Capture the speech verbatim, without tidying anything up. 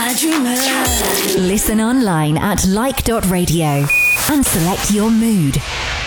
my dreamer. Listen online at like dot radio and select your mood.